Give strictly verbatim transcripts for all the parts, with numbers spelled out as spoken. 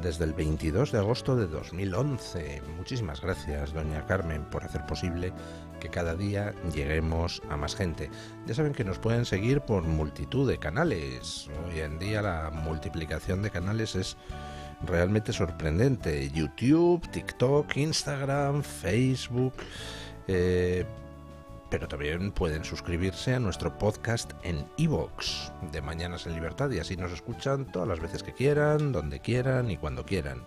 desde el veintidós de agosto de dos mil once. Muchísimas gracias, doña Carmen, por hacer posible que cada día lleguemos a más gente. Ya saben que nos pueden seguir por multitud de canales. Hoy en día la multiplicación de canales es realmente sorprendente. YouTube, TikTok, Instagram, Facebook... Eh, pero también pueden suscribirse a nuestro podcast en iVoox de Mañanas en Libertad y así nos escuchan todas las veces que quieran, donde quieran y cuando quieran.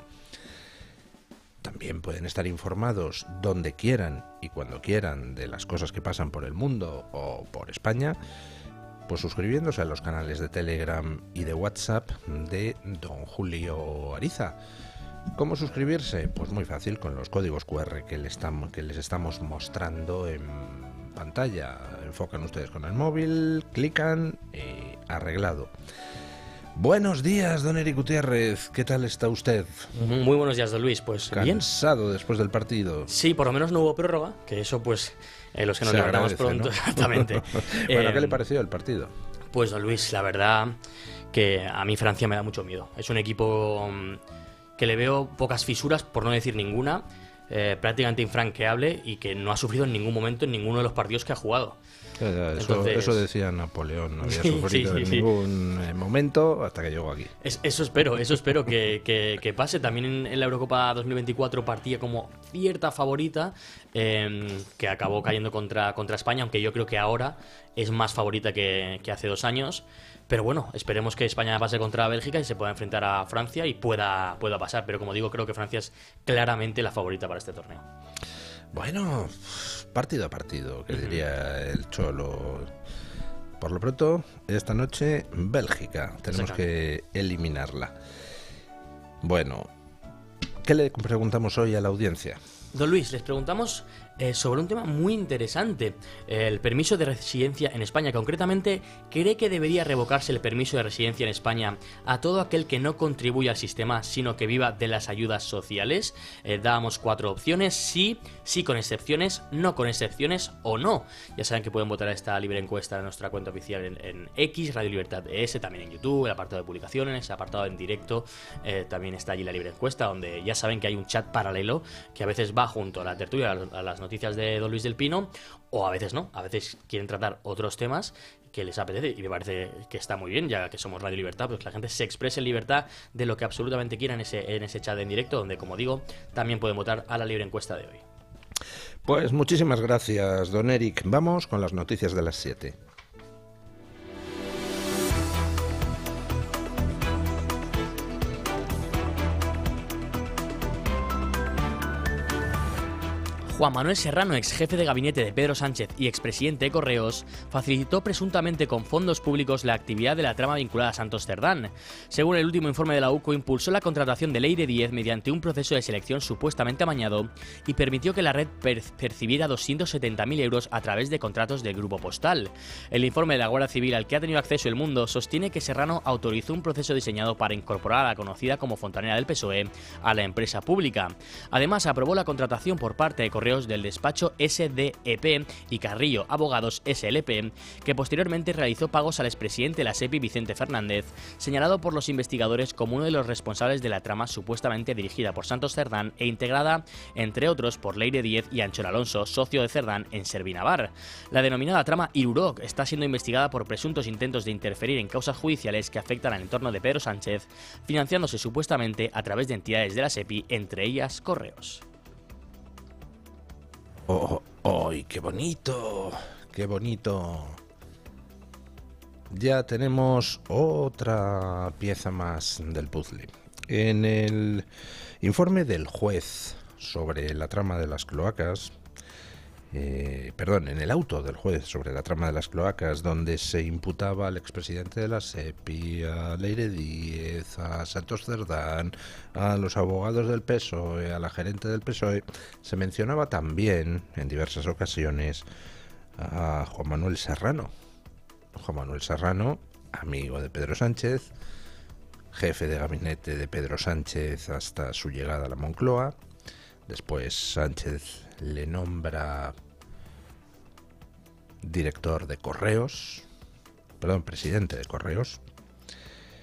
También pueden estar informados donde quieran y cuando quieran de las cosas que pasan por el mundo o por España, pues suscribiéndose a los canales de Telegram y de WhatsApp de don Julio Ariza. ¿Cómo suscribirse? Pues muy fácil, con los códigos cu erre que les estamos, que les estamos mostrando en pantalla. Enfocan ustedes con el móvil, clican y arreglado. Buenos días, don Eric Gutiérrez. ¿Qué tal está usted? Muy buenos días, don Luis. Pues bien. ¿Cansado después del partido? Sí, por lo menos no hubo prórroga, que eso pues eh, los que nos Se levantamos agradece, pronto, ¿no? exactamente. Bueno, eh, ¿qué le pareció el partido? Pues don Luis, la verdad que a mí Francia me da mucho miedo. Es un equipo que le veo pocas fisuras, por no decir ninguna, eh, prácticamente infranqueable y que no ha sufrido en ningún momento en ninguno de los partidos que ha jugado. Eso, Entonces... eso decía Napoleón, no había Sí, sufrido sí, sí, en sí. ningún momento hasta que llegó aquí. Es, eso espero, eso espero que, que, que pase. También en, en la Eurocopa dos mil veinticuatro partía como cierta favorita, eh, que acabó cayendo contra, contra España, aunque yo creo que ahora es más favorita que, que hace dos años. Pero bueno, esperemos que España pase contra Bélgica y se pueda enfrentar a Francia y pueda, pueda pasar. Pero como digo, creo que Francia es claramente la favorita para este torneo. Bueno, partido a partido, que diría el Cholo. Por lo pronto, esta noche, Bélgica. Tenemos que eliminarla. Bueno, ¿qué le preguntamos hoy a la audiencia? Don Luis, les preguntamos eh, sobre un tema muy interesante, el permiso de residencia en España. Concretamente, ¿cree que debería revocarse el permiso de residencia en España a todo aquel que no contribuya al sistema, sino que viva de las ayudas sociales? Eh, dábamos cuatro opciones: sí, sí con excepciones, no con excepciones o no. Ya saben que pueden votar a esta libre encuesta en nuestra cuenta oficial en, en X, Radio Libertad E S, también en YouTube, el apartado de publicaciones, el apartado en directo, eh, también está allí la libre encuesta, donde ya saben que hay un chat paralelo que a veces va junto a la tertulia, a las noticias de don Luis del Pino, o a veces no, a veces quieren tratar otros temas que les apetece, y me parece que está muy bien, ya que somos Radio Libertad, pues que la gente se exprese en libertad de lo que absolutamente quiera en ese, en ese chat en directo, donde, como digo, también pueden votar a la libre encuesta de hoy. Pues muchísimas gracias, don Eric. Vamos con las noticias de las siete. Juan Manuel Serrano, ex jefe de gabinete de Pedro Sánchez y expresidente de Correos, facilitó presuntamente con fondos públicos la actividad de la trama vinculada a Santos Cerdán. Según el último informe de la U C O, impulsó la contratación de Leire Díez mediante un proceso de selección supuestamente amañado y permitió que la red per percibiera doscientos setenta mil euros a través de contratos del Grupo Postal. El informe de la Guardia Civil al que ha tenido acceso El Mundo sostiene que Serrano autorizó un proceso diseñado para incorporar a la conocida como fontanera del P S O E a la empresa pública. Además, aprobó la contratación por parte de Correos del despacho S D E P y Carrillo Abogados S L P, que posteriormente realizó pagos al expresidente de la SEPI, Vicente Fernández, señalado por los investigadores como uno de los responsables de la trama supuestamente dirigida por Santos Cerdán e integrada, entre otros, por Leire Díez y Anchor Alonso, socio de Cerdán en Servinavar. La denominada trama Iruroc está siendo investigada por presuntos intentos de interferir en causas judiciales que afectan al entorno de Pedro Sánchez, financiándose supuestamente a través de entidades de la SEPI, entre ellas Correos. ¡Oh, oh, qué bonito! ¡Qué bonito! Ya tenemos otra pieza más del puzzle. En el informe del juez sobre la trama de las cloacas, eh, perdón, en el auto del juez sobre la trama de las cloacas, donde se imputaba al expresidente de la SEPI, a Leire Díez, a Santos Cerdán, a los abogados del P S O E, a la gerente del P S O E, se mencionaba también en diversas ocasiones a Juan Manuel Serrano. Juan Manuel Serrano, amigo de Pedro Sánchez, jefe de gabinete de Pedro Sánchez hasta su llegada a la Moncloa. Después Sánchez le nombra director de Correos, perdón, presidente de Correos,